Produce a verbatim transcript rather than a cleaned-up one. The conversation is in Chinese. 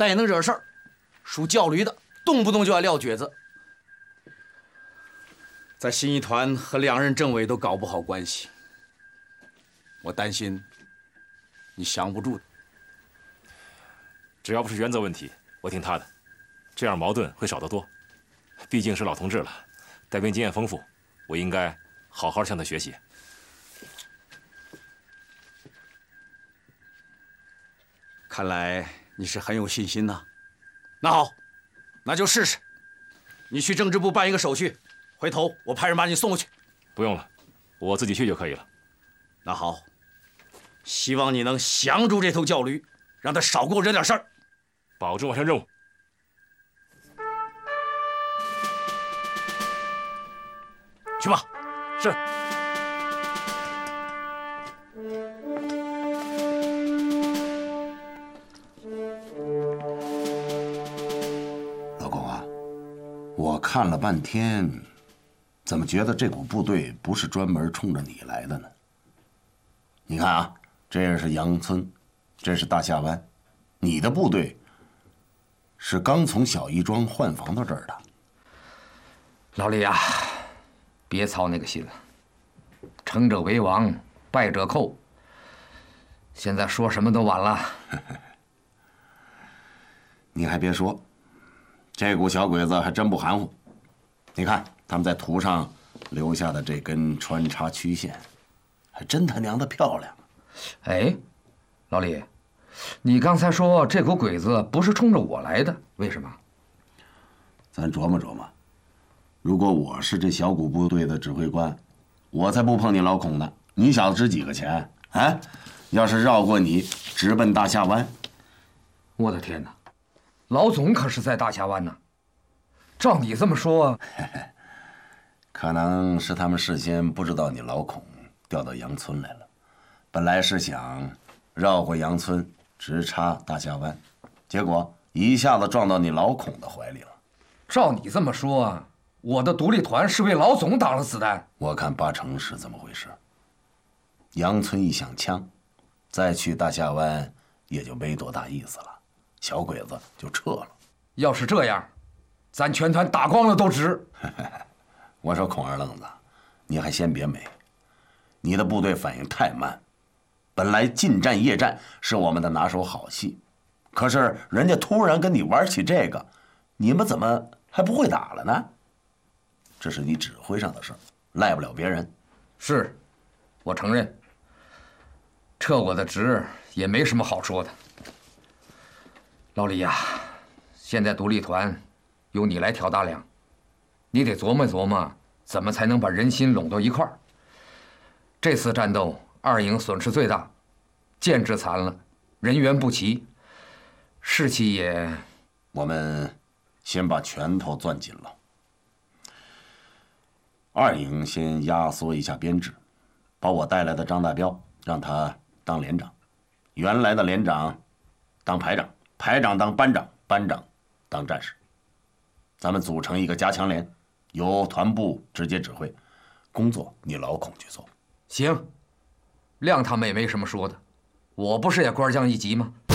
但也能惹事儿。属教驴的，动不动就爱撂蹶子，在新一团和两任政委都搞不好关系。我担心你降不住的。 只要不是原则问题，我听他的，这样矛盾会少得多。毕竟是老同志了，带兵经验丰富，我应该好好向他学习。 看来你是很有信心呐。那好，那就试试。你去政治部办一个手续，回头我派人把你送过去。 不用了，我自己去就可以了。 那好，希望你能降住这头教驴，让他少给我惹点事儿。 保证完成任务。 去吧。 是。 老公啊，我看了半天，怎么觉得这股部队不是专门冲着你来的呢？你看啊，这是杨村，这是大下湾，你的部队是刚从小义庄换防到这儿的。 老李呀，别操那个心了。成者为王，败者寇。现在说什么都晚了。 你还别说，这股小鬼子还真不含糊。你看他们在图上留下的这根穿插曲线，还真他娘的漂亮。 哎，老李，你刚才说这股鬼子不是冲着我来的，为什么？ 咱琢磨琢磨，如果我是这小股部队的指挥官，我才不碰你老孔呢。你小子值几个钱啊？要是绕过你，直奔大下湾， 我的天哪！老总可是在大下湾呢。照你这么说， 可能是他们事先不知道你老孔调到杨村来了，本来是想绕过杨村直插大下湾，结果一下子撞到你老孔的怀里了。 照你这么说，我的独立团是为老总挡了子弹？ 我看八成是这么回事。杨村一响枪，再去大下湾也就没多大意思了，小鬼子就撤了。 要是这样，咱全团打光了都值。 我说孔二愣子，你还先别美，你的部队反应太慢。本来近战夜战是我们的拿手好戏，可是人家突然跟你玩起这个，你们怎么还不会打了呢？这是你指挥上的事儿，赖不了别人。 是，我承认，撤我的职也没什么好说的。老李呀，现在独立团由你来挑大梁，你得琢磨琢磨，怎么才能把人心拢到一块儿。这次战斗，二营损失最大，建制残了，人员不齐，士气也…… 我们先把拳头攥紧了。二营先压缩一下编制，把我带来的张大彪让他当连长，原来的连长当排长，排长当班长，班长当战士。咱们组成一个加强连，由团部直接指挥，工作你老孔去做。 行，亮他们也没什么说的，我不是也官降一级吗？